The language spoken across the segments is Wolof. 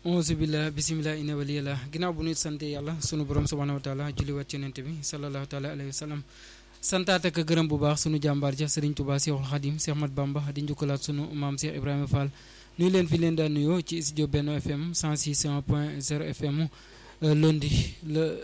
auzu billah bisimilah ina waliyallah ginnaaw bu ñuy sante yàlla sunu borom subhanahu wa taala julliwaat ci yonent bi sallallahu taala alayhi wa sallam santaat ak gërëm bu baax sunu jàmbaar ja Serigne Touba Cheikhul Khadim Cheikh Mat Bamba di njukkalaat sunu maam Cheikh Ibrahima Fall nuyu leen fi leen daan nuyoo ci studio Benno FM 106.0 FM lundi le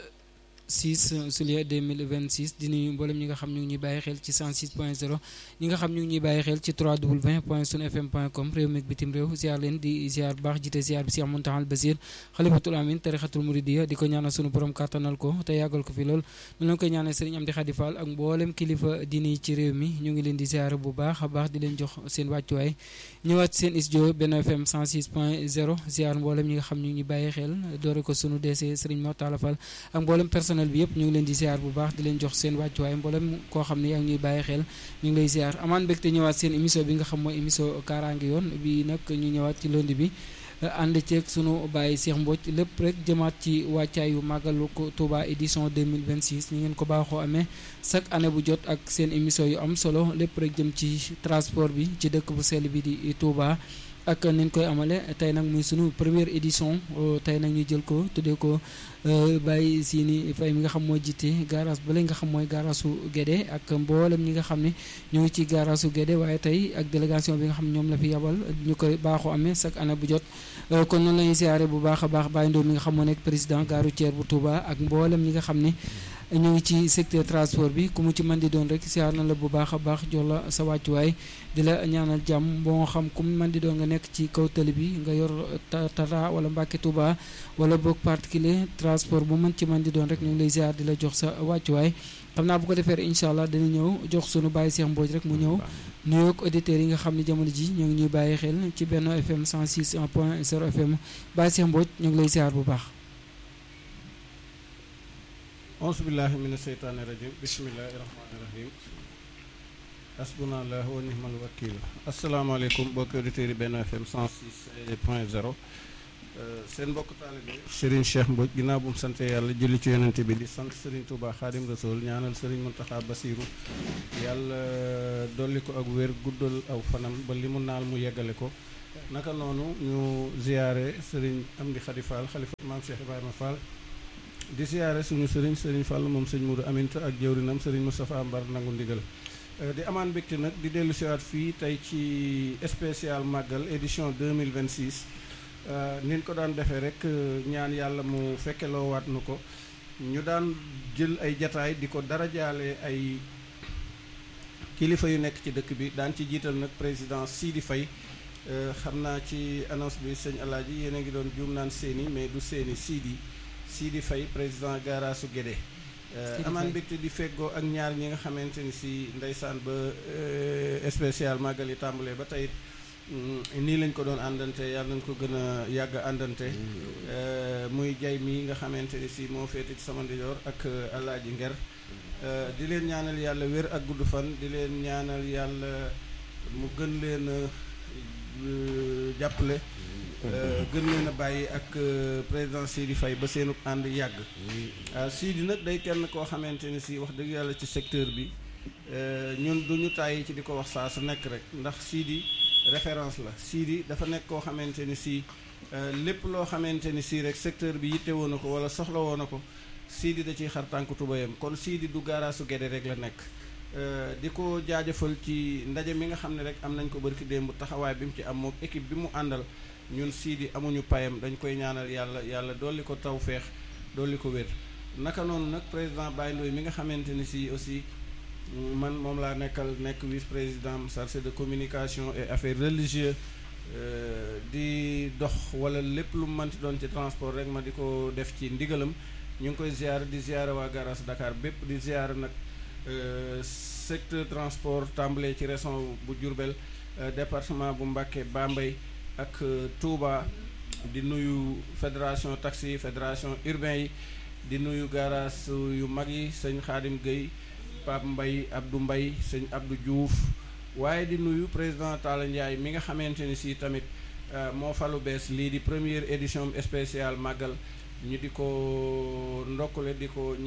6 juillet 2026 di nuyu mboolem ñi nga xam ñu ngi ñuy bàyyi xel ci 106.0 ñi nga xam ñu ngi ñuy bàyyi xel ci 3w.sunfm.com réew meeg bitim réew ziar leen di ziar baax jiite ziar bi Cheikh Mountakhal Basir xalifatul amin tarixatul muridiya di ko ñaanal sunu borom kàttanal ko te yàggal ko fi lool ñu leen koy ñaanal Serigne Amdi Khady Fall ak mboolem kilifa diini ci réew mi ñu ngi leen di ziar bu baax a baax di leen jox seen wàccuwaay ñëwaat seen studio Benno FM 106.0 ziar mboolem ñi nga xam ñu ngi ñuy bàyyi xel doore ko sunu DC Serigne Mortala Fall ak mboolem personnel bi yëpp ñu ngi leen di ziar bu baax di leen jox seen wàccuwaay mboolem koo xam ne yaa ngi ñuy bàyyi xel ñu ngi lay ziar amaan mbégte ñëwaat seen émission bi nga xam mooy émission kaaraange yoon bi nag ñu ñëwaat ci lundi bi ànd ceeg sunu bàyyi Cheikh Mbodj lépp rek jëmaat ci wàccaayu màggalu ko Touba édition 2026 ñu ngeen ko baaxoo amee chaque année bu jot ak seen émission yu am solo lépp rek jëm ci transport bi ci dëkk bu sell bi di Touba ak niñ koy amale tey nag muy sunu première édition tey nag ñu jël ko tuddee ko Baye Sini Faye mi nga xam mooy jiite garage bale nga xam mooy garage su Guédé ak mboolem ñi nga xam ne ñu ngi ci garage su Guédé waaye tey ak délégation bi nga xam ne ñoom la fi yabal ñu koy baaxoo amee chaque année bu jot kon noonu la ñuy siyaare bu baax a baax Baye Ndo mi nga xam moo nekk président gare routière bu Touba ak mboolem ñi nga xam ne ñu ngi ci secteur transport bi ku mu ci mën di doon rek siyaar na la bu baax a baax jox la sa wàccuwaay di la ñaanal jàmm boo xam ku mu mën di doon nga nekk ci kaw tali bi nga yor Tata wala Mbacke Touba wala boog particulier transport bu mën ci mën di doon rek ñu ngi lay siyaar di la jox sa wàccuwaay xam naa bu ko defee incha allah dina ñëw jox sunu Baye Cheikh Mbodj rek mu ñëw nuyoog auditeurs yi nga xam ne jamono ji ñu ngi ñuy bàyyi xel ci Benno FM 106.0 FM Baye Cheikh Mbodj ñu ngi lay siyaar bu baax. auzubillahi mina sheytaani rajim bismillahi rahmaani rahim hasbunallah wa nihmal wakil asalaamaaleykum mbokki auditeurs yi Benno FM 106.0 seen mbokk taalibe Serigne Cheikh Mbodj ginnaaw bu mu sante yàlla julli ci yonente bi di sant Serigne Touba Khadim Rasoul ñaanal Serigne Mountakha Bassirou yàlla dolli ko ak wér guddal aw fanam ba li mu naal mu yeggale ko naka noonu ñu ziyaare Serigne Amdi Khady Fall xalifa maam Cheikh Ibrahima Fall di siyaare suñu sëriñ Fall moom sëñ Moudou Aminta ak jëwrinam sëriñ Moustapha Mbar nangu ndigal di amaan mbégte nag di dellu siwaat fii tey ci spécial màggal édition 2026 niñ ko daan defee rek ñaan yàlla mu fekkeloo waat nu ko ñu daan jël ay jataay di ko dara jaale ay kilifa yu nekk ci dëkk bi daan ci jiital nag président Sidi Faye xam naa ci annonce bi sëñ Alaaji yéen a ngi doon juum naan seeni mais du seeni Sidi Faye président garage su Guédé amaan mbégte di feggoo ak ñaar ñi nga xamante ni si ndeysaan ba spécial màggal yi tàmbalee ba tey nii lañ ko doon àndante yàlla nañ ko gën a yàgg àndante muy jay mi nga xamante ni si moo féete ci sama ndijoor ak Alaaji Nger di leen ñaanal yàlla wér ak gudd fan di leen ñaanal yàlla mu gën leen a jàppale gën leen a bàyyi ak président Sidi Faye ba seenu ànd yàgg Sidi nag day kenn koo xamante ni si wax dëgg yàlla ci secteur bi ñun duñu tàyyi ci di ko wax saa su nekk rek ndax Sidi référence la Sidi dafa nekk koo xamante ni si lépp loo xamante ni si rek secteur bi yitte woon na ko wala soxla woon na ko Sidi da ciy xar tànku tubayam kon Sidi du garaasu Guédé rek la nekk di ko jaajëfal ci ndaje mi nga xam ne rek am nañ ko barki démb taxawaay bi mu ci am moom équipe bi mu àndal ñun Sidi amuñu payam dañ koy ñaanal yàlla dolli ko tawfeex dolli ko wér naka noonu nag président Baye Ndoye mi nga xamante ni si aussi man moom laa nekk vice président chargé de communication et affaires religieuses di dox wala lépp lu mënti doon ci transport rek ma di ko def ci ndigalam ñu ngi koy ziar di ziar waa garage Dakar bépp di ziar nag secteur transport tàmbalee ci région bu Diourbel département bu Mbacké Bambey ak Touba di nuyu fédération taxi fédération urbain yi di nuyu garage yu mag yi sëñ Khadim Gueye Pape Mbaye Abdou Mbaye sëñ Abdou Diouf waaye di nuyu président Talla Ndiaye mi nga xamante ni si tamit moo falu bees lii di première édition spéciale màggal ñu di ko ndokkale di ko